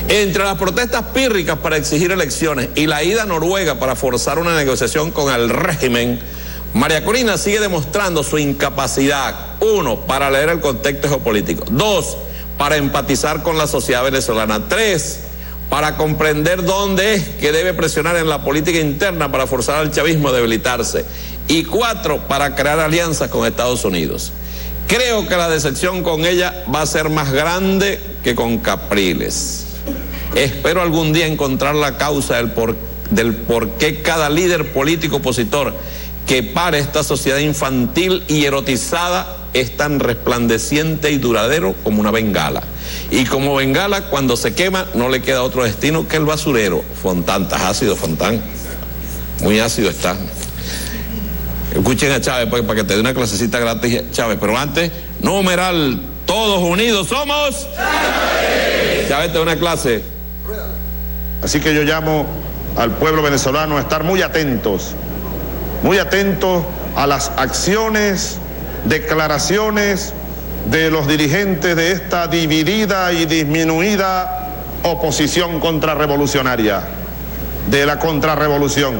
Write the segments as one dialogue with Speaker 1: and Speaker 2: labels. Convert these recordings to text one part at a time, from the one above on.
Speaker 1: Entre las protestas pírricas para exigir elecciones y la ida a Noruega para forzar una negociación con el régimen, María Corina sigue demostrando su incapacidad, 1, para leer el contexto geopolítico, 2, para empatizar con la sociedad venezolana, 3, para comprender dónde es que debe presionar en la política interna para forzar al chavismo a debilitarse, y 4, para crear alianzas con Estados Unidos. Creo que la decepción con ella va a ser más grande que con Capriles. Espero algún día encontrar la causa del por qué cada líder político opositor que para esta sociedad infantil y erotizada es tan resplandeciente y duradero como una bengala. Y como bengala, cuando se quema, no le queda otro destino que el basurero. Fontán, ¿estás ácido, Fontán? Muy ácido está. Escuchen a Chávez para que te dé una clasecita gratis, Chávez. Pero antes, numeral, todos unidos somos... Chávez, te da una clase.
Speaker 2: Así que yo llamo al pueblo venezolano a estar muy atentos a las acciones, declaraciones de los dirigentes de esta dividida y disminuida oposición contrarrevolucionaria, de la contrarrevolución.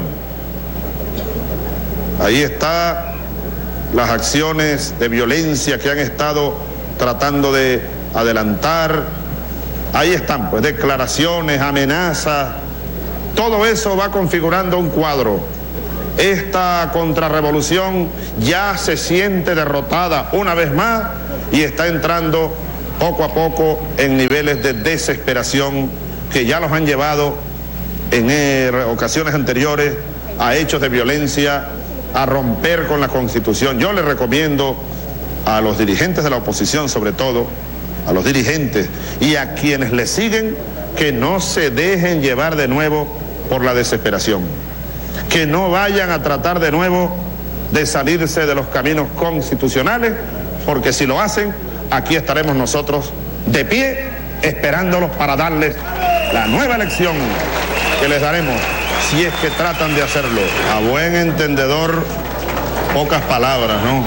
Speaker 2: Ahí están las acciones de violencia que han estado tratando de adelantar. Ahí están, pues, declaraciones, amenazas. Todo eso va configurando un cuadro. Esta contrarrevolución ya se siente derrotada una vez más y está entrando poco a poco en niveles de desesperación que ya los han llevado en ocasiones anteriores a hechos de violencia, a romper con la Constitución. Yo les recomiendo a los dirigentes de la oposición, sobre todo, a los dirigentes y a quienes le siguen, que no se dejen llevar de nuevo por la desesperación, que no vayan a tratar de nuevo de salirse de los caminos constitucionales, porque si lo hacen, aquí estaremos nosotros de pie, esperándolos para darles la nueva elección que les daremos, si es que tratan de hacerlo. A buen entendedor, pocas palabras, ¿no?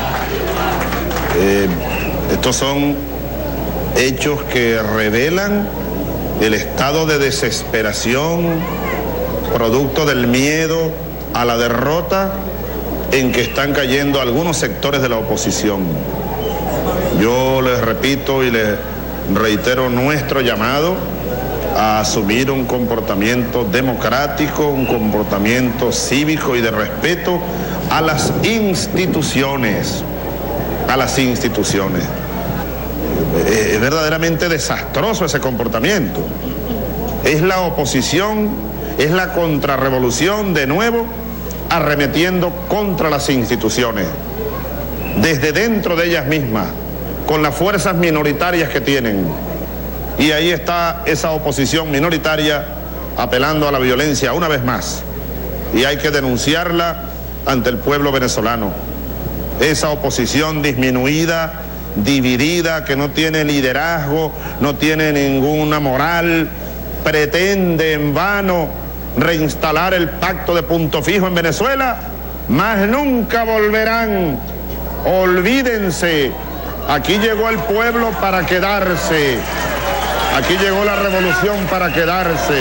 Speaker 2: Estos son hechos que revelan el estado de desesperación, producto del miedo a la derrota en que están cayendo algunos sectores de la oposición. Yo les repito y les reitero nuestro llamado a asumir un comportamiento democrático, un comportamiento cívico y de respeto a las instituciones, Es verdaderamente desastroso ese comportamiento. Es la oposición, es la contrarrevolución de nuevo, arremetiendo contra las instituciones, desde dentro de ellas mismas, con las fuerzas minoritarias que tienen. Y ahí está esa oposición minoritaria apelando a la violencia una vez más. Y hay que denunciarla ante el pueblo venezolano. Esa oposición disminuida, dividida, que no tiene liderazgo, no tiene ninguna moral, pretende en vano reinstalar el pacto de punto fijo en Venezuela, mas nunca volverán. Olvídense, aquí llegó el pueblo para quedarse, aquí llegó la revolución para quedarse.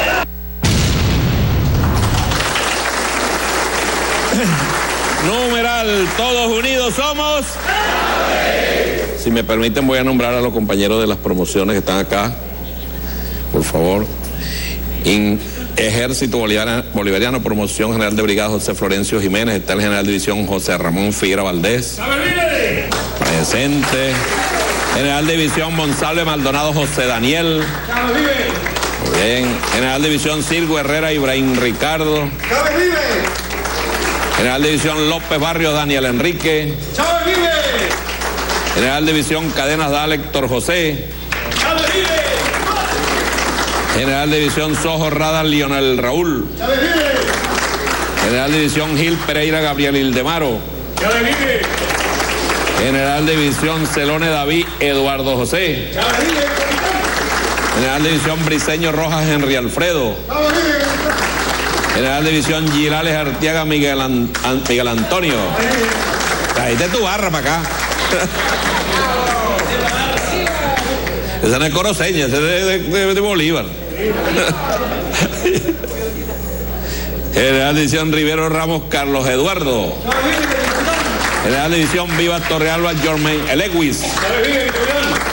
Speaker 1: Numeral, todos unidos somos... Si me permiten, voy a nombrar a los compañeros de las promociones que están acá, por favor. Ejército Bolivariano, Promoción General de Brigada José Florencio Jiménez, está el General de División José Ramón Figuera Valdés, presente. General de División Monsalve Maldonado José Daniel, muy bien. General de División Silvio Herrera Ibrahim Ricardo, General de División López Barrios Daniel Enrique, General de División Cadenas Dal Héctor José, General de División Sojo Rada Lionel Raúl, General de División Gil Pereira Gabriel Ildemaro, General de División Celone David Eduardo José, General de División Briceño Rojas Henry Alfredo, General de División Girales Artiaga Miguel Antonio. Trajiste tu barra para acá. Esa no es Coroseña, esa es de Bolívar. General de División Rivero Ramos Carlos Eduardo. General de División Vivas Torrealba Jormen Eleguis.